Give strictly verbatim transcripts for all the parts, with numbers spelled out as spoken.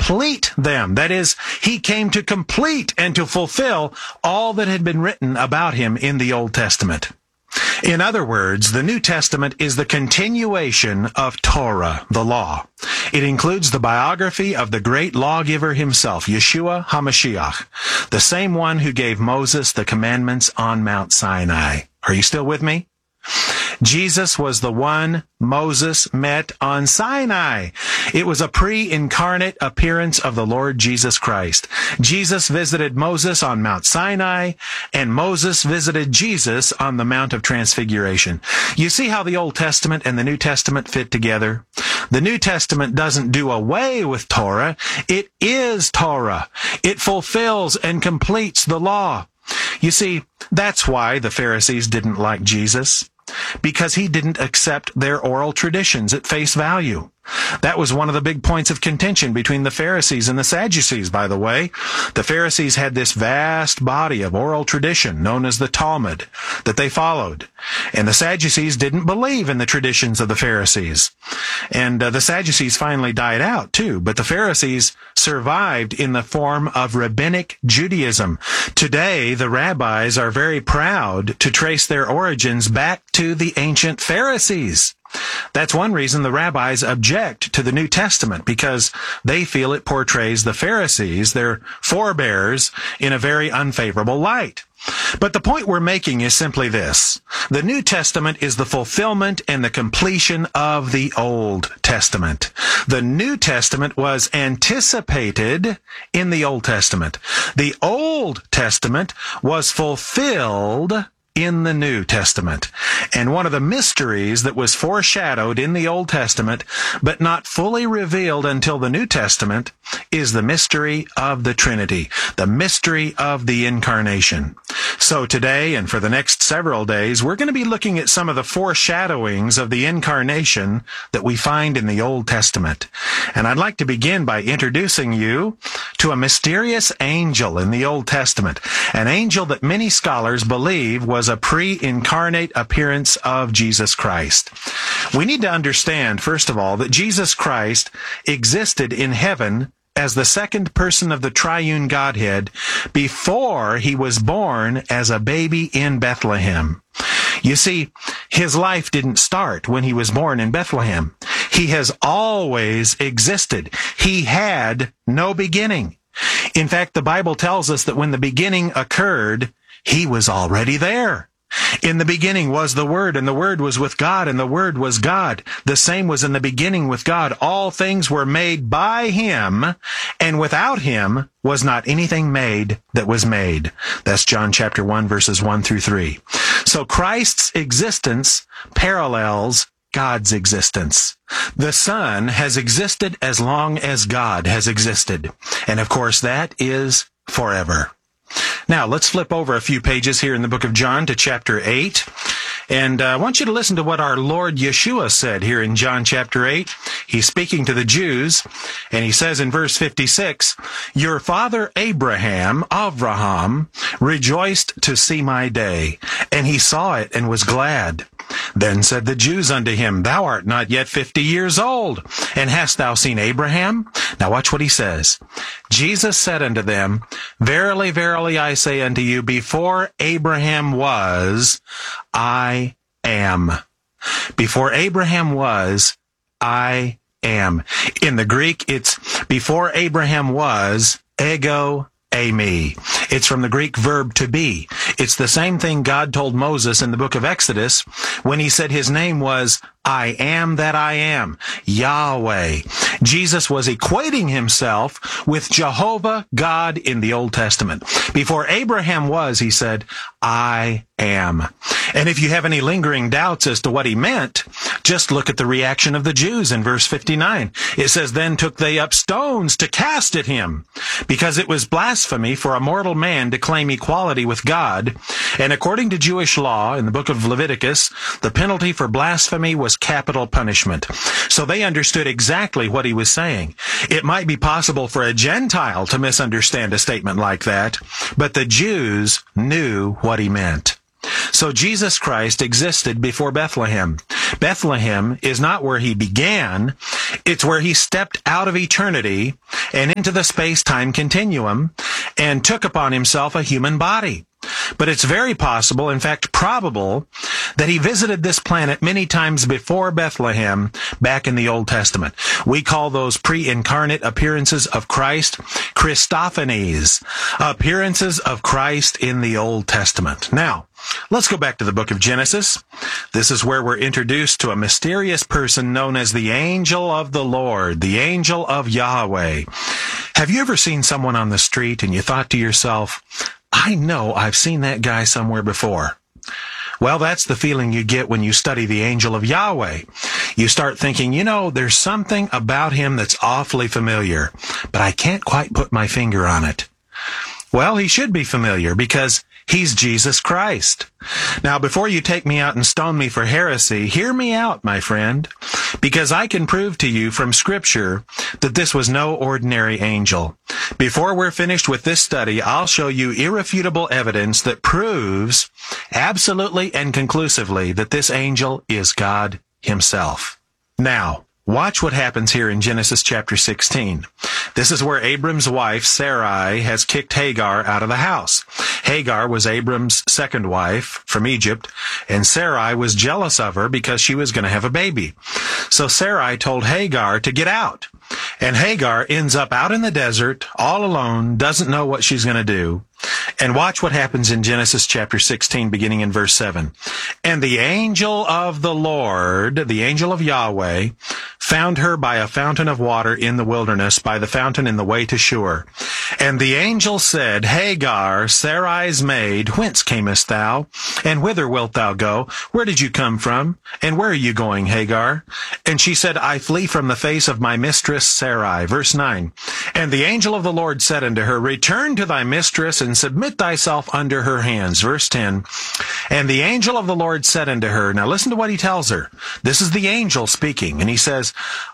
complete them. That is, he came to complete and to fulfill all that had been written about him in the Old Testament. In other words, the New Testament is the continuation of Torah, the law. It includes the biography of the great lawgiver himself, Yeshua HaMashiach, the same one who gave Moses the commandments on Mount Sinai. Are you still with me? Jesus was the one Moses met on Sinai. It was a pre-incarnate appearance of the Lord Jesus Christ. Jesus visited Moses on Mount Sinai, and Moses visited Jesus on the Mount of Transfiguration. You see how the Old Testament and the New Testament fit together? The New Testament doesn't do away with Torah. It is Torah. It fulfills and completes the law. You see, that's why the Pharisees didn't like Jesus, because he didn't accept their oral traditions at face value. That was one of the big points of contention between the Pharisees and the Sadducees, by the way. The Pharisees had this vast body of oral tradition known as the Talmud that they followed. And the Sadducees didn't believe in the traditions of the Pharisees. And uh, the Sadducees finally died out, too. But the Pharisees survived in the form of rabbinic Judaism. Today, the rabbis are very proud to trace their origins back to the ancient Pharisees. That's one reason the rabbis object to the New Testament, because they feel it portrays the Pharisees, their forebears, in a very unfavorable light. But the point we're making is simply this. The New Testament is the fulfillment and the completion of the Old Testament. The New Testament was anticipated in the Old Testament. The Old Testament was fulfilled in the New Testament. And one of the mysteries that was foreshadowed in the Old Testament, but not fully revealed until the New Testament, is the mystery of the Trinity, the mystery of the Incarnation. So today, and for the next several days, we're going to be looking at some of the foreshadowings of the Incarnation that we find in the Old Testament. And I'd like to begin by introducing you to a mysterious angel in the Old Testament, an angel that many scholars believe was a pre-incarnate appearance of Jesus Christ. We need to understand, first of all, that Jesus Christ existed in heaven as the second person of the triune Godhead before he was born as a baby in Bethlehem. You see, his life didn't start when he was born in Bethlehem. He has always existed. He had no beginning. In fact, the Bible tells us that when the beginning occurred, he was already there. In the beginning was the Word, and the Word was with God, and the Word was God. The same was in the beginning with God. All things were made by him, and without him was not anything made that was made. That's John chapter one, verses one through three. So Christ's existence parallels God's existence. The Son has existed as long as God has existed. And of course, that is forever. Now, let's flip over a few pages here in the book of John to chapter eight. And uh, I want you to listen to what our Lord Yeshua said here in John chapter eight. He's speaking to the Jews, and he says in verse fifty-six, "Your father Abraham, Avraham, rejoiced to see my day, and he saw it and was glad. Then said the Jews unto him, Thou art not yet fifty years old, and hast thou seen Abraham?" Now watch what he says. Jesus said unto them, Verily, verily, I say unto you, before Abraham was, I am. Before Abraham was, I am. In the Greek, it's before Abraham was, ego eimi. It's from the Greek verb to be. It's the same thing God told Moses in the book of Exodus when he said his name was I am that I am, Yahweh. Jesus was equating himself with Jehovah God in the Old Testament. Before Abraham was, he said, I am. And if you have any lingering doubts as to what he meant, just look at the reaction of the Jews in verse fifty-nine. It says, Then took they up stones to cast at him, because it was blasphemy for a mortal man to claim equality with God. And according to Jewish law, in the book of Leviticus, the penalty for blasphemy was capital punishment. So they understood exactly what he was saying. It might be possible for a Gentile to misunderstand a statement like that, but the Jews knew what he meant. So Jesus Christ existed before Bethlehem. Bethlehem is not where he began. It's where he stepped out of eternity and into the space-time continuum and took upon himself a human body. But it's very possible, in fact probable, that he visited this planet many times before Bethlehem back in the Old Testament. We call those pre-incarnate appearances of Christ Christophanies, appearances of Christ in the Old Testament. Now, let's go back to the book of Genesis. This is where we're introduced to a mysterious person known as the angel of the Lord, the angel of Yahweh. Have you ever seen someone on the street and you thought to yourself, I know I've seen that guy somewhere before? Well, that's the feeling you get when you study the angel of Yahweh. You start thinking, you know, there's something about him that's awfully familiar, but I can't quite put my finger on it. Well, he should be familiar because he's Jesus Christ. Now, before you take me out and stone me for heresy, hear me out, my friend, because I can prove to you from Scripture that this was no ordinary angel. Before we're finished with this study, I'll show you irrefutable evidence that proves absolutely and conclusively that this angel is God himself. Now, watch what happens here in Genesis chapter sixteen. This is where Abram's wife, Sarai, has kicked Hagar out of the house. Hagar was Abram's second wife from Egypt, and Sarai was jealous of her because she was going to have a baby. So Sarai told Hagar to get out. And Hagar ends up out in the desert, all alone, doesn't know what she's going to do. And watch what happens in Genesis chapter sixteen, beginning in verse seven. And the angel of the Lord, the angel of Yahweh, found her by a fountain of water in the wilderness, by the fountain in the way to Shur. And the angel said, Hagar, Sarai's maid, whence camest thou? And whither wilt thou go? Where did you come from? And where are you going, Hagar? And she said, I flee from the face of my mistress Sarai. Verse nine. And the angel of the Lord said unto her, Return to thy mistress, and submit thyself under her hands. Verse ten. And the angel of the Lord said unto her, now listen to what he tells her. This is the angel speaking, and he says,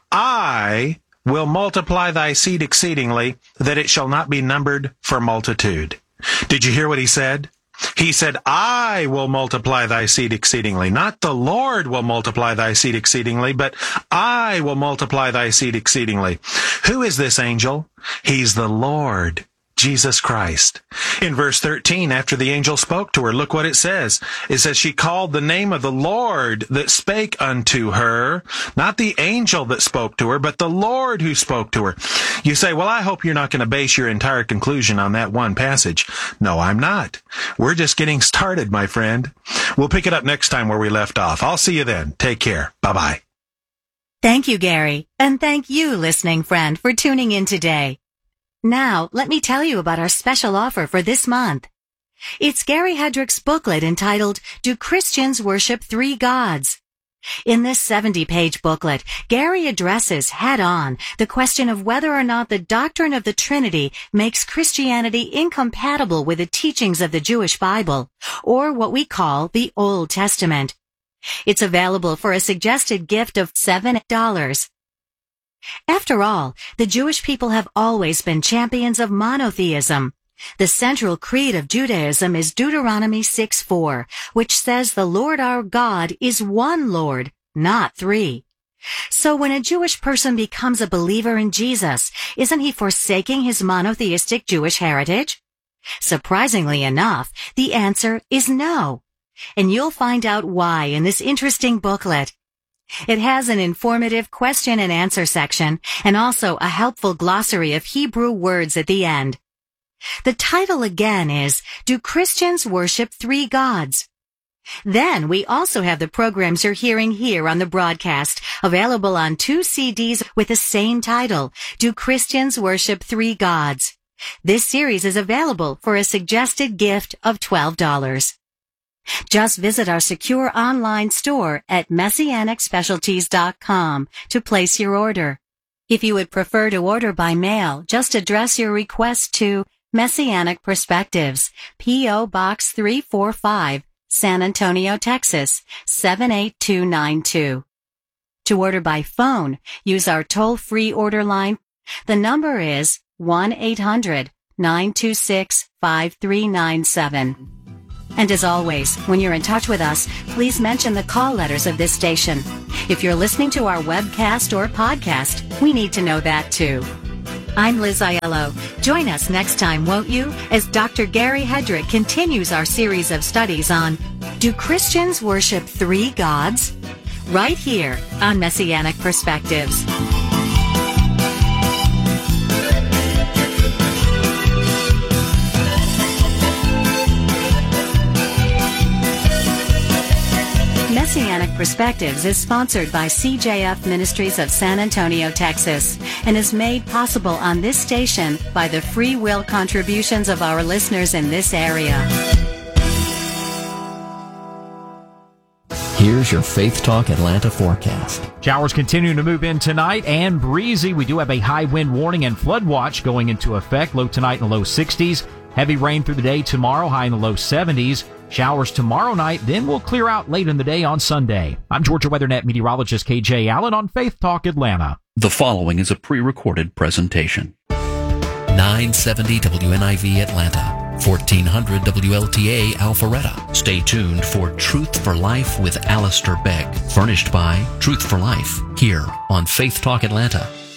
I will multiply thy seed exceedingly, that it shall not be numbered for multitude. Did you hear what he said? He said, I will multiply thy seed exceedingly. Not the Lord will multiply thy seed exceedingly, but I will multiply thy seed exceedingly. Who is this angel? He's the Lord Jesus Christ. In verse thirteen, after the angel spoke to her, look what it says. It says, she called the name of the Lord that spake unto her, not the angel that spoke to her, but the Lord who spoke to her. You say, well, I hope you're not going to base your entire conclusion on that one passage. No, I'm not. We're just getting started, my friend. We'll pick it up next time where we left off. I'll see you then. Take care. Bye-bye. Thank you, Gary. And thank you, listening friend, for tuning in today. Now, let me tell you about our special offer for this month. It's Gary Hedrick's booklet entitled, Do Christians Worship Three Gods? In this seventy-page booklet, Gary addresses head-on the question of whether or not the doctrine of the Trinity makes Christianity incompatible with the teachings of the Jewish Bible, or what we call the Old Testament. It's available for a suggested gift of seven dollars. After all, the Jewish people have always been champions of monotheism. The central creed of Judaism is Deuteronomy six four, which says the Lord our God is one Lord, not three. So when a Jewish person becomes a believer in Jesus, isn't he forsaking his monotheistic Jewish heritage? Surprisingly enough, the answer is no. And you'll find out why in this interesting booklet. It has an informative question and answer section and also a helpful glossary of Hebrew words at the end. The title again is, Do Christians Worship Three Gods? Then we also have the programs you're hearing here on the broadcast, available on two C Ds with the same title, Do Christians Worship Three Gods? This series is available for a suggested gift of twelve dollars. Just visit our secure online store at messianic specialties dot com to place your order. If you would prefer to order by mail, just address your request to Messianic Perspectives, P O Box three forty-five, San Antonio, Texas, seven eight two nine two. To order by phone, use our toll-free order line. The number is one eight hundred nine two six five three nine seven. And as always, when you're in touch with us, please mention the call letters of this station. If you're listening to our webcast or podcast, we need to know that too. I'm Liz Aiello. Join us next time, won't you, as Doctor Gary Hedrick continues our series of studies on Do Christians Worship Three Gods? Right here on Messianic Perspectives. Messianic Perspectives is sponsored by C J F Ministries of San Antonio, Texas, and is made possible on this station by the free will contributions of our listeners in this area. Here's your Faith Talk Atlanta forecast. Showers continuing to move in tonight and breezy. We do have a high wind warning and flood watch going into effect. Low tonight in the low sixties. Heavy rain through the day tomorrow, high in the low seventies. Showers tomorrow night, then we'll clear out late in the day on Sunday. I'm Georgia WeatherNet meteorologist K J Allen on Faith Talk Atlanta. The following is a pre-recorded presentation. nine seventy W N I V Atlanta, fourteen hundred W L T A Alpharetta. Stay tuned for Truth for Life with Alistair Begg, furnished by Truth for Life, here on Faith Talk Atlanta.